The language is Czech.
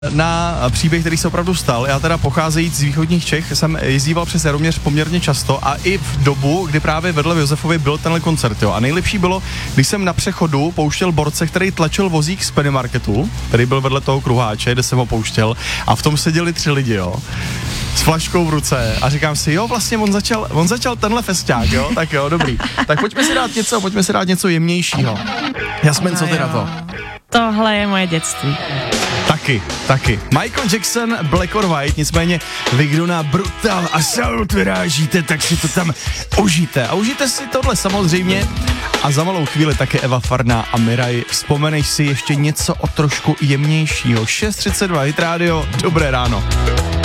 Na příběh, který se opravdu stal. Já teda pocházejíc z východních Čech jsem jezdíval přes Jaroměř poměrně často a i v dobu, kdy právě vedle v Josefovi byl tenhle koncert, jo. A nejlepší bylo, když jsem na přechodu pouštěl borce, který tlačil vozík z Penny Marketu, který byl vedle toho kruháče, kde jsem ho pouštěl, a v tom seděli 3 lidi, jo. S flaškou v ruce a říkám si, jo, vlastně on začal tenhle festiák, jo, tak jo, dobrý. Tak pojďme si dát něco jemnějšího. Jasmin, co ty na to? Tohle je moje dětství. Taky. Michael Jackson, Black or White, nicméně vy, kdo na Brutal Assault vyrážíte, tak si to tam užijte. A užijte si tohle samozřejmě. A za malou chvíli také Eva Farná a Miraj. Vzpomeneš si ještě něco o trošku jemnějšího. 6:32 Hit Radio, dobré ráno.